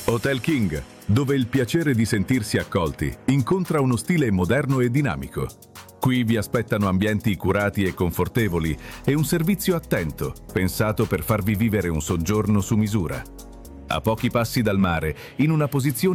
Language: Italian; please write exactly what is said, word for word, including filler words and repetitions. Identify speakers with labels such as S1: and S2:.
S1: Hotel King, dove il piacere di sentirsi accolti incontra uno stile moderno e dinamico. Qui vi aspettano ambienti curati e confortevoli e un servizio attento, pensato per farvi vivere un soggiorno su misura. A pochi passi dal mare, in una posizione